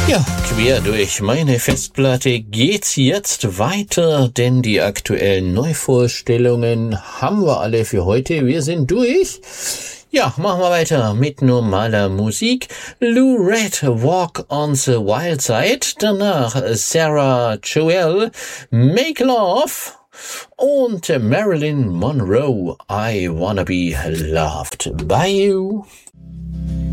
Ja, quer durch meine Festplatte geht's jetzt weiter, denn die aktuellen Neuvorstellungen haben wir alle für heute. Wir sind durch. Ja, machen wir weiter mit normaler Musik. Lou Reed, Walk on the Wild Side. Danach Sarah Joelle, Make Love. Und Marilyn Monroe, I Wanna Be Loved by You.